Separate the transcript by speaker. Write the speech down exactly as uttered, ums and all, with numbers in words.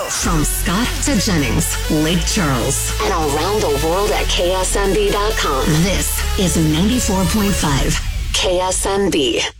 Speaker 1: From Scott to Jennings, Lake Charles, and around the world at K S M B dot com. This is ninety-four point five K S M B.